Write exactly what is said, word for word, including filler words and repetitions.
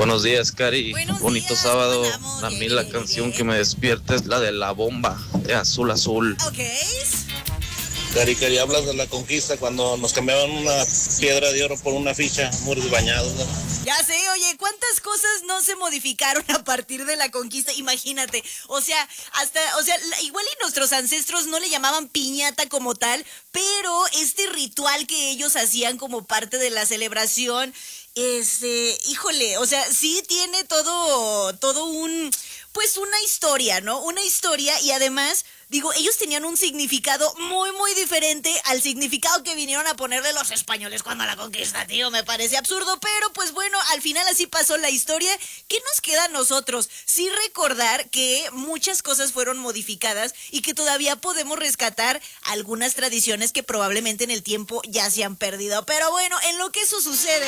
Buenos días, Cari. Buenos Bonito días, sábado. ¿cómo andamos? A Bien, mí bien, la bien, canción bien. que me despierta es la de La Bomba, de Azul Azul. Ok. Cari, Cari, hablas de la conquista cuando nos cambiaban una piedra de oro por una ficha, muy bañados, ¿no? Ya sé, oye, ¿cuántas cosas no se modificaron a partir de la conquista? Imagínate, o sea, hasta, o sea, la- igual y nuestros ancestros no le llamaban piñata como tal, pero este ritual que ellos hacían como parte de la celebración, este, híjole, o sea, sí tiene todo, todo un, pues una historia, ¿no? Una historia y además, digo, ellos tenían un significado muy, muy diferente al significado que vinieron a ponerle los españoles cuando la conquista, tío. Me parece absurdo, pero pues bueno, al final así pasó la historia. ¿Qué nos queda a nosotros? Sí recordar que muchas cosas fueron modificadas y que todavía podemos rescatar algunas tradiciones que probablemente en el tiempo ya se han perdido. Pero bueno, en lo que eso sucede...